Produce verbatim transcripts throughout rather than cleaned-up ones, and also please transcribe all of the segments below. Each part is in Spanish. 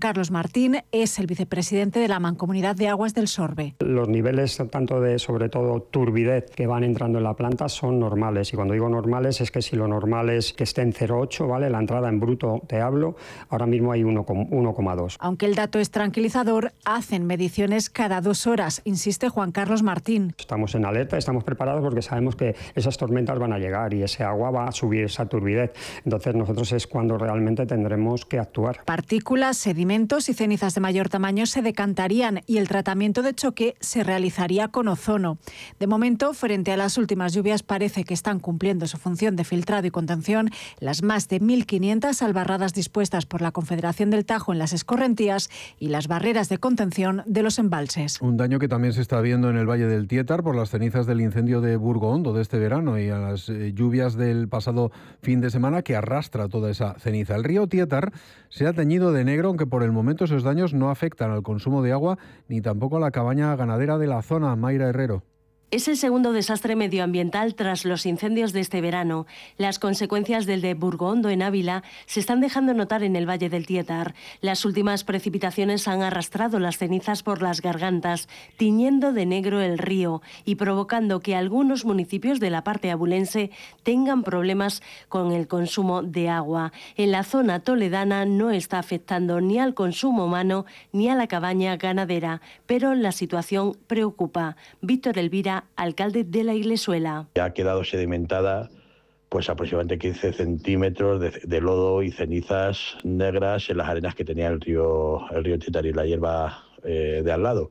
Carlos Martín es el vicepresidente de la Mancomunidad de Aguas del Sorbe. Los niveles, tanto de, sobre todo, turbidez que van entrando en la planta son normales. Y cuando digo normales es que si lo normal es que esté en cero coma ocho, ¿vale? La entrada en bruto te hablo, ahora mismo hay uno coma dos. Aunque el dato es tranquilizador, hacen mediciones cada dos horas, insiste Juan Carlos Martín. Estamos en alerta, estamos preparados porque sabemos que esas tormentas van a llegar y ese agua va a subir esa turbidez. Entonces nosotros es cuando realmente tendremos que actuar. Partículas, sedimentos y cenizas de mayor tamaño se decantarían y el tratamiento de choque se realizaría con ozono. De momento, frente a las últimas lluvias, parece que están cumpliendo su función de filtrado y contención las más de mil quinientas albarradas dispuestas por la Confederación del Tajo en las escorrentías y las barreras de contención de los embalses. Un daño que también se está viendo en el Valle del Tietar por las cenizas del incendio de Burgo Hondo de este verano y a las eh, lluvias del pasado fin de semana que arrastra toda esa ceniza. El río Tietar se ha teñido de negro, aunque por el momento esos daños no afectan al consumo de agua ni tampoco a la cabaña ganadera de la zona. Mayra Herrero. Es el segundo desastre medioambiental tras los incendios de este verano. Las consecuencias del de Burgo Hondo en Ávila se están dejando notar en el Valle del Tietar. Las últimas precipitaciones han arrastrado las cenizas por las gargantas, tiñendo de negro el río y provocando que algunos municipios de la parte abulense tengan problemas con el consumo de agua. En la zona toledana no está afectando ni al consumo humano ni a la cabaña ganadera, pero la situación preocupa. Víctor Elvira, alcalde de La Iglesuela. Ha quedado sedimentada pues aproximadamente quince centímetros de, de lodo y cenizas negras en las arenas que tenía el río, el río Tietar y la hierba eh, de al lado.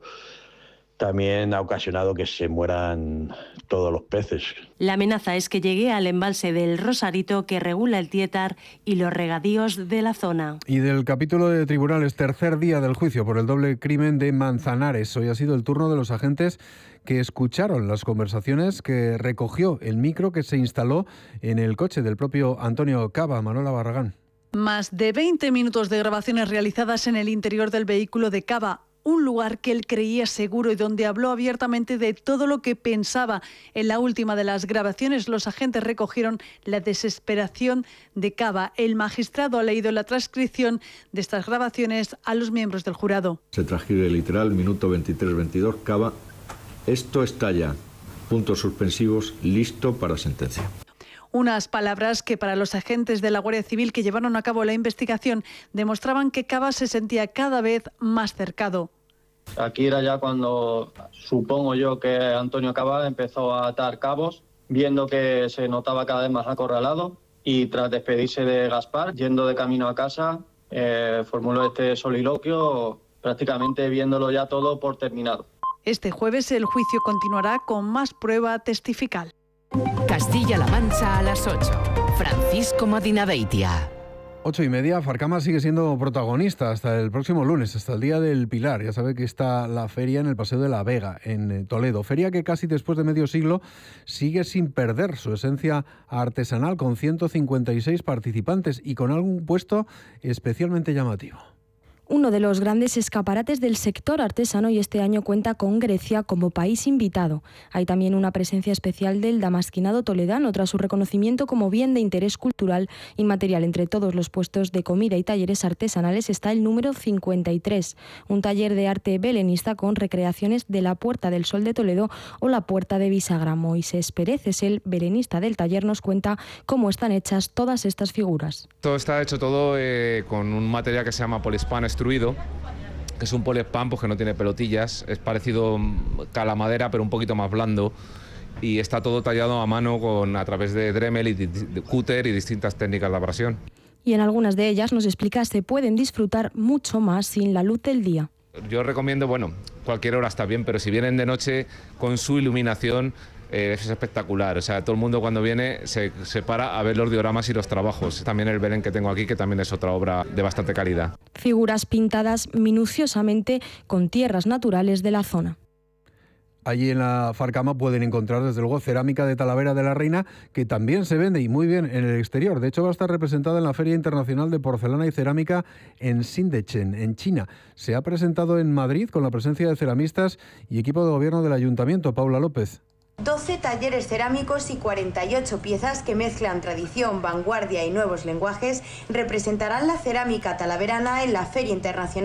También ha ocasionado que se mueran todos los peces. La amenaza es que llegue al embalse del Rosarito que regula el Tietar y los regadíos de la zona. Y del capítulo de tribunales, tercer día del juicio por el doble crimen de Manzanares. Hoy ha sido el turno de los agentes que escucharon las conversaciones que recogió el micro que se instaló en el coche del propio Antonio Caba. Manuela Barragán. Más de veinte minutos de grabaciones realizadas en el interior del vehículo de Caba. Un lugar que él creía seguro y donde habló abiertamente de todo lo que pensaba. En la última de las grabaciones, los agentes recogieron la desesperación de Caba. El magistrado ha leído la transcripción de estas grabaciones a los miembros del jurado. Se transcribe literal, minuto veintitrés veintidós, Caba, esto está ya, puntos suspensivos, listo para sentencia. Unas palabras que para los agentes de la Guardia Civil que llevaron a cabo la investigación demostraban que Caba se sentía cada vez más cercado. Aquí era ya cuando supongo yo que Antonio Caba empezó a atar cabos, viendo que se notaba cada vez más acorralado y tras despedirse de Gaspar, yendo de camino a casa, eh, formuló este soliloquio prácticamente viéndolo ya todo por terminado. Este jueves el juicio continuará con más prueba testifical. Castilla-La Mancha a las ocho. Francisco Madinabeitia. Ocho y media, Farcama sigue siendo protagonista hasta el próximo lunes, hasta el Día del Pilar. Ya sabe que está la feria en el Paseo de la Vega, en Toledo. Feria que casi después de medio siglo sigue sin perder su esencia artesanal, con ciento cincuenta y seis participantes y con algún puesto especialmente llamativo. Uno de los grandes escaparates del sector artesano y este año cuenta con Grecia como país invitado. Hay también una presencia especial del damasquinado toledano tras su reconocimiento como bien de interés cultural inmaterial. Entre todos los puestos de comida y talleres artesanales está el número cincuenta y tres, un taller de arte belenista con recreaciones de la Puerta del Sol de Toledo o la Puerta de Bisagra. Moisés Pérez es el belenista del taller, nos cuenta cómo están hechas todas estas figuras. Todo está hecho todo eh, con un material que se llama polispán extruido, que es un polispán pues, que no tiene pelotillas, es parecido a la madera pero un poquito más blando y está todo tallado a mano con a través de Dremel y de cúter y distintas técnicas de abrasión. Y en algunas de ellas, nos explica, se pueden disfrutar mucho más sin la luz del día. Yo recomiendo, bueno, cualquier hora está bien, pero si vienen de noche con su iluminación Eh, es espectacular, o sea, todo el mundo cuando viene se, se para a ver los dioramas y los trabajos. También el Belén que tengo aquí, que también es otra obra de bastante calidad. Figuras pintadas minuciosamente con tierras naturales de la zona. Allí en la Farcama pueden encontrar desde luego cerámica de Talavera de la Reina, que también se vende y muy bien en el exterior. De hecho va a estar representada en la Feria Internacional de Porcelana y Cerámica en Sindechen, en China. Se ha presentado en Madrid con la presencia de ceramistas y equipo de gobierno del Ayuntamiento. Paula López. doce talleres cerámicos y cuarenta y ocho piezas que mezclan tradición, vanguardia y nuevos lenguajes representarán la cerámica talaverana en la Feria Internacional